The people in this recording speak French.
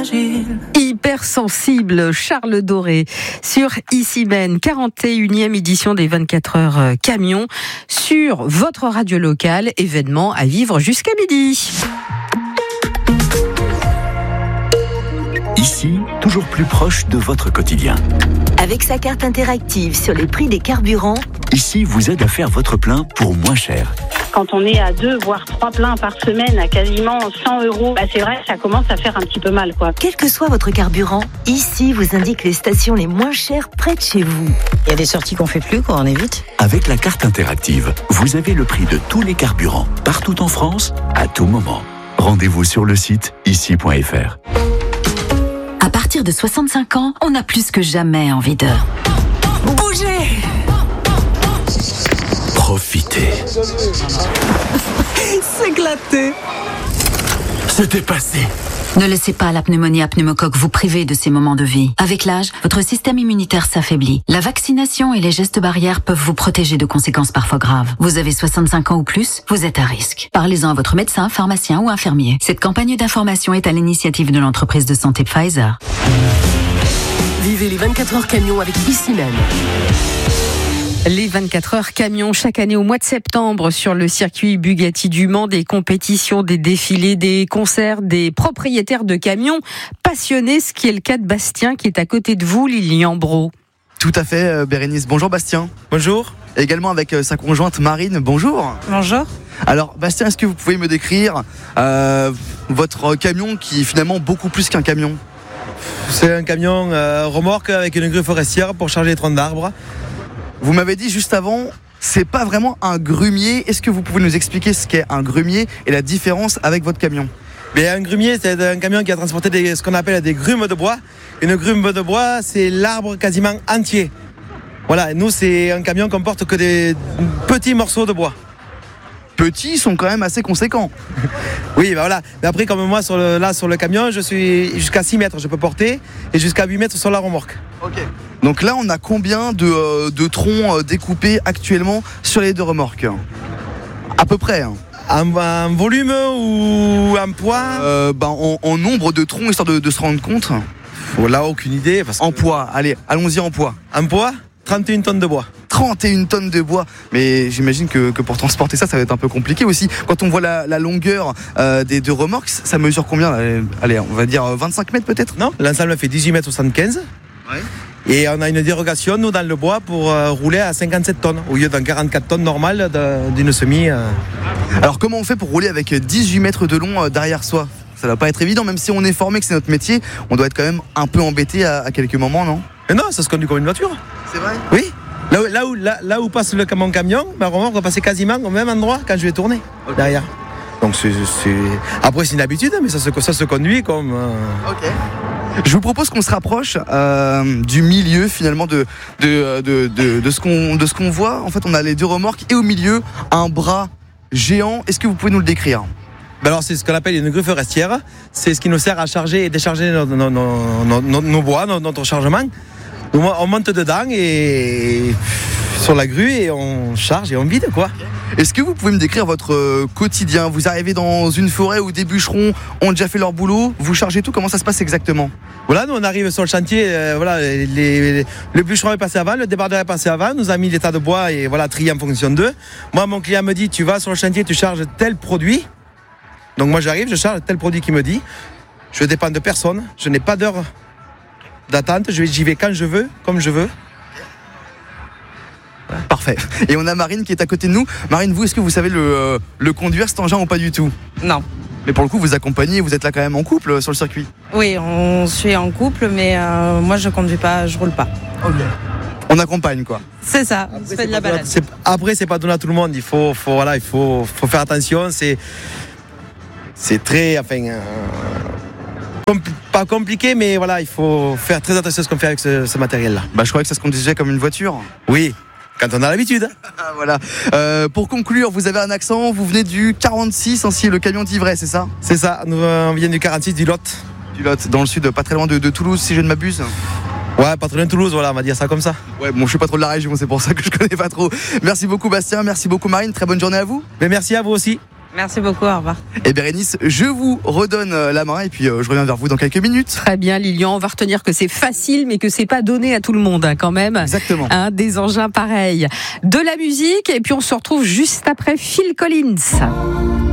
fragile. Hypersensible, Charles Doré, sur Ici Men, 41e édition des 24 heures camions, sur votre radio locale, événement à vivre jusqu'à midi. Ici, toujours plus proche de votre quotidien. Avec sa carte interactive sur les prix des carburants, Ici vous aide à faire votre plein pour moins cher. Quand on est à 2 voire 3 pleins par semaine à quasiment 100 €, c'est vrai que ça commence à faire un petit peu mal, quoi. quel que soit votre carburant, Ici vous indique les stations les moins chères près de chez vous. Il y a des sorties qu'on fait plus, quoi, on évite. Avec la carte interactive, vous avez le prix de tous les carburants, partout en France, à tout moment. Rendez-vous sur le site ici.fr. À partir de 65 ans, on a plus que jamais envie de bouger. Profitez. S'éclater. C'était passé. Ne laissez pas la pneumonie à pneumocoque vous priver de ces moments de vie. Avec l'âge, votre système immunitaire s'affaiblit. La vaccination et les gestes barrières peuvent vous protéger de conséquences parfois graves. Vous avez 65 ans ou plus, vous êtes à risque. Parlez-en à votre médecin, pharmacien ou infirmier. Cette campagne d'information est à l'initiative de l'entreprise de santé Pfizer. Vivez les 24 heures camions avec Ici Men. Les 24 heures camions chaque année au mois de septembre sur le circuit Bugatti du Mans, des compétitions, des défilés, des concerts, des propriétaires de camions passionnés, ce qui est le cas de Bastien qui est à côté de vous, Lilian Brault. Tout à fait, Bérénice. Bonjour Bastien. Bonjour. Et également avec sa conjointe Marine. Bonjour. Bonjour. Alors Bastien, est-ce que vous pouvez me décrire votre camion qui est finalement beaucoup plus qu'un camion ? C'est un camion remorque avec une grue forestière pour charger les troncs d'arbres. Vous m'avez dit juste avant, c'est pas vraiment un grumier. Est-ce que vous pouvez nous expliquer ce qu'est un grumier et la différence avec votre camion ? Mais un grumier, c'est un camion qui a transporté ce qu'on appelle des grumes de bois. Une grume de bois, c'est l'arbre quasiment entier. Voilà, nous, c'est un camion qui ne porte que des petits morceaux de bois. Petits sont quand même assez conséquents. Oui, voilà. Mais après, comme moi, sur le camion, je suis jusqu'à 6 mètres, je peux porter, et jusqu'à 8 mètres sur la remorque. Ok. Donc là, on a combien de troncs découpés actuellement sur les deux remorques ? À peu près. En volume ou en poids ? En nombre de troncs, histoire de se rendre compte. Là, aucune idée. En poids, allez, allons-y en poids. En poids, 31 tonnes de bois. 31 tonnes de bois. Mais j'imagine que pour transporter ça va être un peu compliqué aussi. Quand on voit la longueur des deux remorques, ça mesure combien ? Allez, on va dire 25 mètres peut-être ? Non, l'ensemble fait 18 mètres 75. Ouais. Et on a une dérogation, nous, dans le bois, pour rouler à 57 tonnes, au lieu d'un 44 tonnes normal d'une semi. Alors, comment on fait pour rouler avec 18 mètres de long derrière soi ? Ça va pas être évident, même si on est formé, que c'est notre métier, on doit être quand même un peu embêté à quelques moments, non ? Mais non, ça se conduit comme une voiture. C'est vrai ? Oui. Là où passe mon camion, ma remorque va passer quasiment au même endroit quand je vais tourner, derrière. Donc après c'est une habitude, mais ça se conduit comme... Ok. Je vous propose qu'on se rapproche du milieu finalement de ce qu'on voit. En fait, on a les deux remorques et au milieu un bras géant. Est-ce que vous pouvez nous le décrire ? Alors c'est ce qu'on appelle une grue forestière. C'est ce qui nous sert à charger et décharger nos bois, notre chargement. On monte dedans et sur la grue et on charge et on vide, quoi. Est-ce que vous pouvez me décrire votre quotidien ? Vous arrivez dans une forêt où des bûcherons ont déjà fait leur boulot, vous chargez tout, comment ça se passe exactement ? Voilà, nous on arrive sur le chantier, le bûcheron est passé avant, le débardeur est passé avant, nous a mis des tas de bois et voilà, trié en fonction d'eux. Moi, mon client me dit, tu vas sur le chantier, tu charges tel produit. Donc moi j'arrive, je charge tel produit qu'il me dit. Je dépends de personne, je n'ai pas d'heure d'attente, j'y vais quand je veux, comme je veux. Parfait. Et on a Marine qui est à côté de nous. Marine, vous, est-ce que vous savez le conduire cet engin ou pas du tout ? Non. Mais pour le coup, vous accompagnez, vous êtes là quand même en couple sur le circuit ? Oui, on suit en couple, mais moi je conduis pas, je roule pas. Ok. On accompagne quoi. C'est ça, on se fait de la balade. Après, c'est pas donné à tout le monde, il faut faire attention, c'est très... pas compliqué, mais voilà, il faut faire très attention à ce qu'on fait avec ce matériel-là. Je croyais que ça se conduisait comme une voiture. Oui, quand on a l'habitude. Voilà. Pour conclure, vous avez un accent, vous venez du 46, ainsi le camion d'Ivray, c'est ça ? C'est ça, nous on vient du 46, du Lot. Du Lot, dans le sud, pas très loin de Toulouse, si je ne m'abuse. Ouais, pas trop loin de Toulouse, voilà, on va dire ça comme ça. Ouais, bon, je suis pas trop de la région, c'est pour ça que je connais pas trop. Merci beaucoup Bastien, merci beaucoup Marine, très bonne journée à vous. Mais merci à vous aussi. Merci beaucoup, au revoir. Et Bérénice, je vous redonne la main et puis je reviens vers vous dans quelques minutes. Très bien Lilian, on va retenir que c'est facile mais que c'est pas donné à tout le monde quand même. Exactement. Des engins pareils. De la musique et puis on se retrouve juste après Phil Collins.